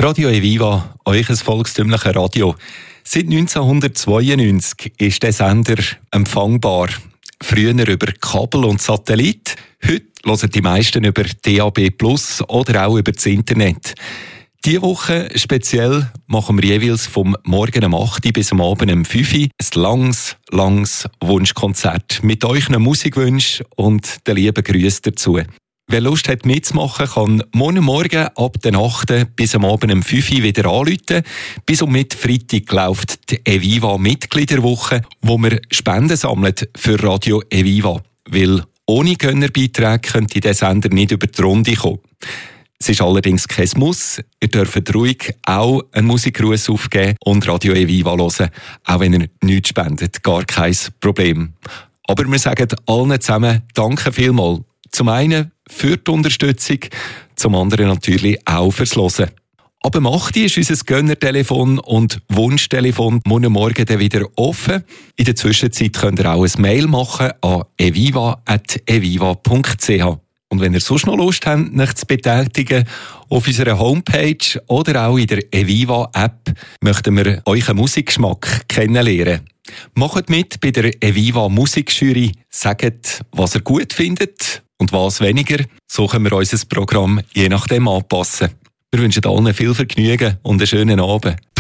Radio Eviva, euch ein volkstümliches Radio. Seit 1992 ist der Sender empfangbar. Früher über Kabel und Satellit. Heute hören die meisten über DAB+ oder auch über das Internet. Diese Woche speziell machen wir jeweils vom Morgen um 8 Uhr bis am Abend um 5 Uhr ein langes Wunschkonzert mit euren Musikwünschen und den lieben Grüßen dazu. Wer Lust hat mitzumachen, kann morgen ab der 8. bis am Abend um 5 Uhr wieder anrufen. Bis um Freitag läuft die Eviva Mitgliederwoche, wo wir Spenden sammeln für Radio Eviva. Weil ohne Gönnerbeiträge könnte der Sender nicht über die Runde kommen. Es ist allerdings kein Muss. Ihr dürft ruhig auch einen Musikgruß aufgeben und Radio Eviva hören, auch wenn ihr nichts spendet. Gar kein Problem. Aber wir sagen allen zusammen Danke vielmals. Zum einen für die Unterstützung, zum anderen natürlich auch fürs Hören. Ab 8 Uhr ist unser Gönnertelefon und Wunschtelefon morgen dann wieder offen. In der Zwischenzeit könnt ihr auch ein Mail machen an eviva@eviva.ch. Und wenn ihr sonst noch Lust habt, euch zu betätigen, auf unserer Homepage oder auch in der Eviva-App, möchten wir euren Musikgeschmack kennenlernen. Macht mit bei der Eviva Musikjury, sagt, was ihr gut findet und was weniger. So können wir unser Programm je nachdem anpassen. Wir wünschen allen viel Vergnügen und einen schönen Abend.